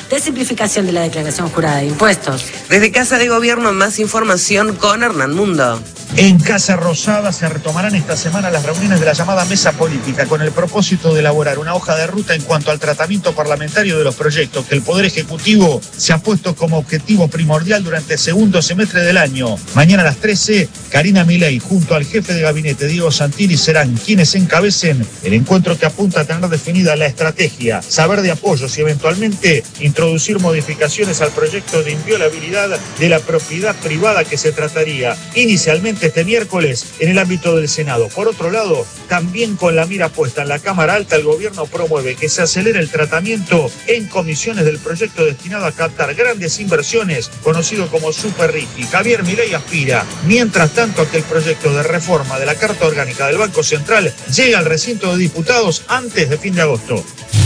de simplificación de la declaración jurada de impuestos. Desde Casa de Gobierno, más información con Hernán Mundo. En Casa Rosada se retomarán esta semana las reuniones de la llamada Mesa Política con el propósito de elaborar una hoja de ruta en cuanto al tratamiento parlamentario de los proyectos que el Poder Ejecutivo se ha puesto como objetivo primordial durante el segundo semestre del año. Mañana a las 13, Karina Milei junto al jefe de gabinete Diego Santilli serán quienes encabecen el encuentro que apunta a tener definida la estrategia, saber de apoyos y eventualmente introducir modificaciones al proyecto de inviolabilidad de la propiedad privada que se trataría inicialmente este miércoles en el ámbito del Senado. Por otro lado, también con la mira puesta en la Cámara Alta, el gobierno promueve que se acelere el tratamiento en comisiones del proyecto destinado a captar grandes inversiones, conocido como Super Ricky. Javier Milei aspira, mientras tanto, a que el proyecto de reforma de la Carta Orgánica del Banco Central llegue al recinto de diputados antes de fin de agosto.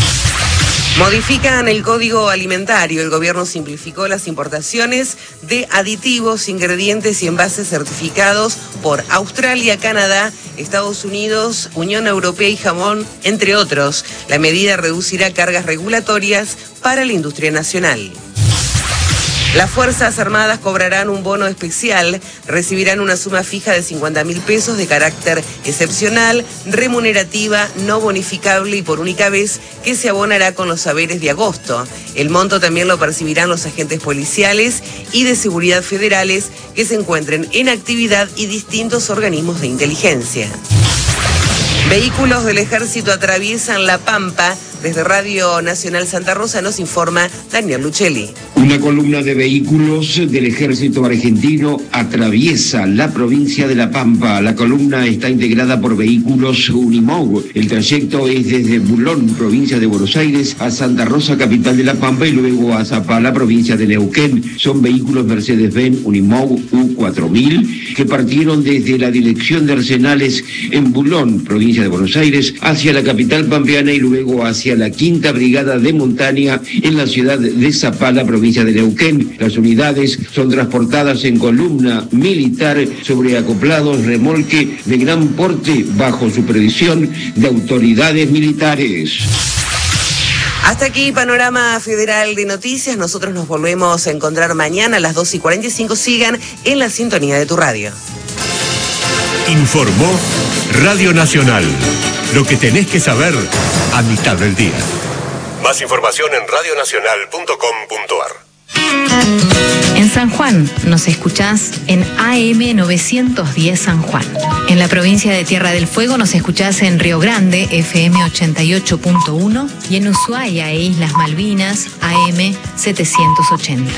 Modifican el Código Alimentario. El gobierno simplificó las importaciones de aditivos, ingredientes y envases certificados por Australia, Canadá, Estados Unidos, Unión Europea y Japón, entre otros. La medida reducirá cargas regulatorias para la industria nacional. Las Fuerzas Armadas cobrarán un bono especial, recibirán una suma fija de 50.000 pesos de carácter excepcional, remunerativa, no bonificable y por única vez que se abonará con los saberes de agosto. El monto también lo percibirán los agentes policiales y de seguridad federales que se encuentren en actividad y distintos organismos de inteligencia. Vehículos del Ejército atraviesan La Pampa. Desde Radio Nacional Santa Rosa nos informa Daniel Luchelli. Una columna de vehículos del Ejército Argentino atraviesa la provincia de La Pampa. La columna está integrada por vehículos Unimog. El trayecto es desde Bulón, provincia de Buenos Aires, a Santa Rosa, capital de La Pampa, y luego a Zapala, provincia de Neuquén. Son vehículos Mercedes-Benz Unimog U4000 que partieron desde la dirección de Arsenales en Bulón, provincia de Buenos Aires, hacia la capital pampeana y luego hacia la Quinta Brigada de Montaña en la ciudad de Zapala, provincia de Neuquén. Las unidades son transportadas en columna militar sobre acoplados remolque de gran porte bajo supervisión de autoridades militares. Hasta aquí Panorama Federal de Noticias. Nosotros nos volvemos a encontrar mañana a las 2:45. Sigan en la sintonía de tu radio. Informó Radio Nacional. Lo que tenés que saber a mitad del día. Más información en radionacional.com.ar. En San Juan nos escuchás en AM 910 San Juan. En la provincia de Tierra del Fuego nos escuchás en Río Grande, FM 88.1, y en Ushuaia e Islas Malvinas, AM 780.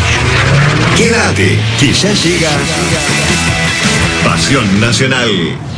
Quédate, que ya llega Pasión Nacional.